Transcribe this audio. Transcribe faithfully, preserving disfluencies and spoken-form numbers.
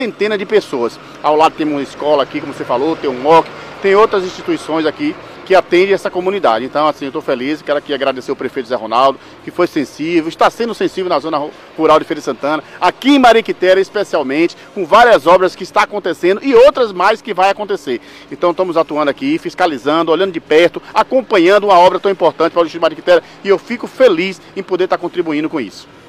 Centenas de pessoas. Ao lado tem uma escola aqui, como você falou, tem um M O C, tem outras instituições aqui que atendem essa comunidade. Então, assim, eu estou feliz, quero aqui agradecer o prefeito Zé Ronaldo, que foi sensível, está sendo sensível na zona rural de Feira de Santana, aqui em Mariquitera especialmente, com várias obras que está acontecendo e outras mais que vai acontecer. Então, estamos atuando aqui, fiscalizando, olhando de perto, acompanhando uma obra tão importante para o distrito de Mariquitera e eu fico feliz em poder estar contribuindo com isso.